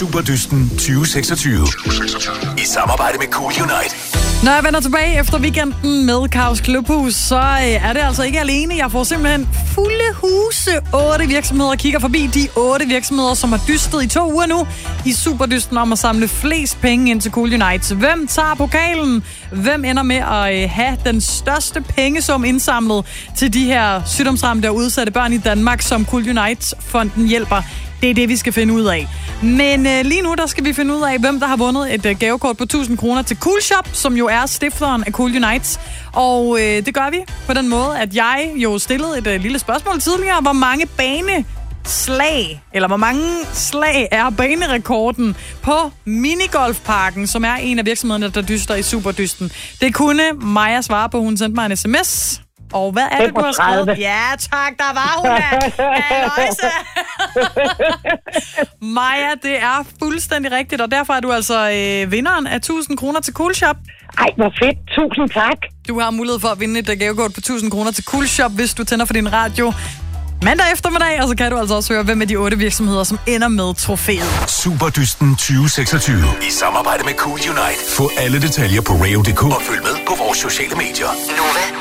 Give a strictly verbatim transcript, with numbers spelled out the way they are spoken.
Superdysten tyve seksogtyve. I samarbejde med Cool Unite. Når jeg vender tilbage efter weekenden med Kaos Klubhus, så er det altså ikke alene. Jeg får simpelthen fulde huse. Otte virksomheder kigger forbi. De otte virksomheder, som har dystet i to uger nu i Superdysten om at samle flest penge ind til Cool Unite. Hvem tager pokalen? Hvem ender med at have den største pengesum indsamlet til de her sygdomsramte og udsatte børn i Danmark, som Cool Unite-fonden hjælper? Det er det, vi skal finde ud af. Men øh, lige nu, der skal vi finde ud af, hvem der har vundet et øh, gavekort på tusind kroner til Cool Shop, som jo er stifteren af Cool Unite. Og øh, det gør vi på den måde, at jeg jo stillede et øh, lille spørgsmål tidligere. Hvor mange baneslag, eller hvor mange slag er banerekorden på Minigolfparken, som er en af virksomhederne, der dyster i Superdysten? Det kunne Maja svare på. Hun sendte mig en sms. Og hvad er det, du har skrevet? Ja, tak, der var hun da. Aloyse. Maja, det er fuldstændig rigtigt, og derfor er du altså øh, vinderen af tusind kroner til Cool Shop. Ej, hvor fedt. Tusind tak. Du har mulighed for at vinde et gavekort på tusind kroner til Cool Shop, hvis du tænder for din radio mandag eftermiddag, og så kan du altså også høre, hvem af de otte virksomheder, som ender med trofæet. Superdysten tyve seksogtyve. I samarbejde med Cool Unite. Få alle detaljer på radio punktum d k og følg med på vores sociale medier. Nova